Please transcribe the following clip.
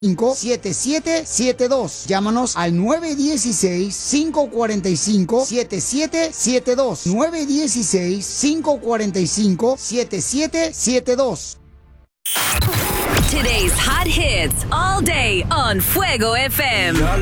7772. Llámanos al 916-545-7772. 916-545-7772. Today's hot hits all day on Fuego FM.